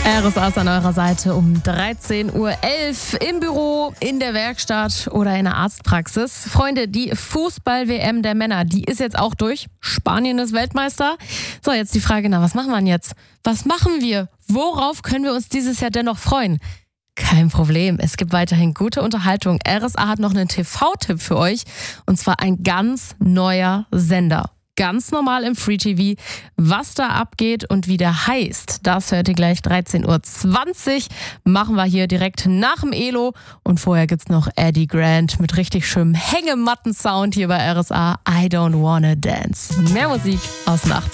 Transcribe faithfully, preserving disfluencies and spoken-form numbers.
R S A ist an eurer Seite um dreizehn Uhr elf im Büro, in der Werkstatt oder in der Arztpraxis. Freunde, die Fußball-W M der Männer, die ist jetzt auch durch. Spanien ist Weltmeister. So, jetzt die Frage, na, was machen wir denn jetzt? Was machen wir? Worauf können wir uns dieses Jahr dennoch freuen? Kein Problem, es gibt weiterhin gute Unterhaltung. R S A hat noch einen T V-Tipp für euch, und zwar ein ganz neuer Sender. Ganz normal im Free T V. Was da abgeht und wie der heißt, das hört ihr gleich dreizehn Uhr zwanzig. Machen wir hier direkt nach dem Elo. Und vorher gibt's noch Eddie Grant mit richtig schönem Hängematten-Sound hier bei R S A. I don't wanna dance. Mehr Musik aus Nacht.